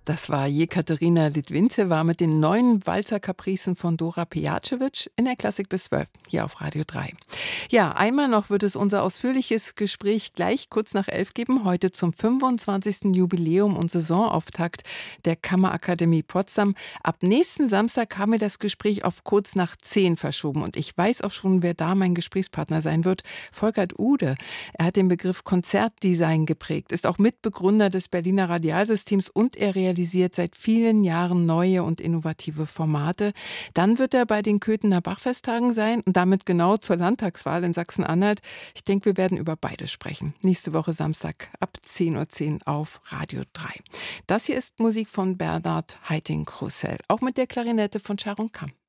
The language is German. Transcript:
Das war Jekaterina Litvintseva mit den neuen Walzer-Kapricen von Dora Pejacevic in der Klassik bis 12, hier auf Radio 3. Ja, einmal noch wird es unser ausführliches Gespräch gleich kurz nach 11 geben, heute zum 25. Jubiläum und Saisonauftakt der Kammerakademie Potsdam. Ab nächsten Samstag haben wir das Gespräch auf kurz nach 10 verschoben und ich weiß auch schon, wer da mein Gesprächspartner sein wird. Volkert Ude. Er hat den Begriff Konzertdesign geprägt, ist auch Mitbegründer des Berliner Radialsystems und er realisiert seit vielen Jahren neue und innovative Formate. Dann wird er bei den Köthener Bachfesttagen sein und damit genau zur Landtagswahl in Sachsen-Anhalt. Ich denke, wir werden über beides sprechen. Nächste Woche Samstag ab 10:10 Uhr auf Radio 3. Das hier ist Musik von Bernhard Haitink-Roussel, auch mit der Klarinette von Sharon Kam.